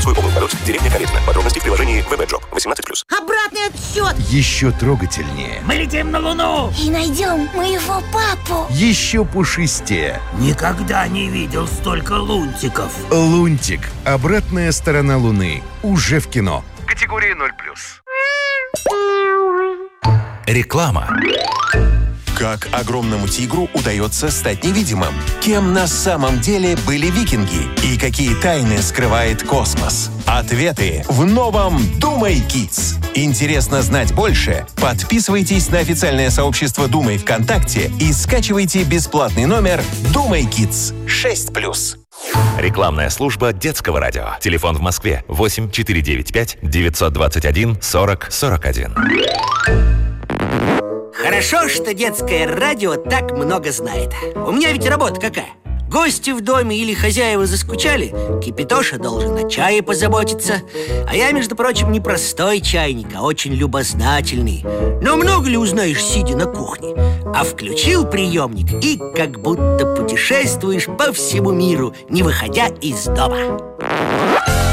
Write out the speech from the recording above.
Городской облгород, деревня Калитина. Подробности в приложении ВБ-Джоб. 18+. Обратный отсчет. Еще трогательнее. Мы летим на Луну. И найдем моего папу. Еще пушистее. Никогда не видел столько лунтиков. Лунтик. Обратная сторона Луны. Уже в кино. Категория 0+. Реклама. Как огромному тигру удается стать невидимым? Кем на самом деле были викинги? И какие тайны скрывает космос? Ответы в новом «Думай, Kids». Интересно знать больше? Подписывайтесь на официальное сообщество «Думай» ВКонтакте и скачивайте бесплатный номер «Думай, Kids» 6+. Рекламная служба детского радио. Телефон в Москве 8 495 921 40 41. Хорошо, что детское радио так много знает. У меня ведь работа какая? Гости в доме или хозяева заскучали, Кипятоша должен о чае позаботиться. А я, между прочим, не простой чайник, а очень любознательный. Но много ли узнаешь, сидя на кухне? А включил приемник и как будто путешествуешь по всему миру, не выходя из дома.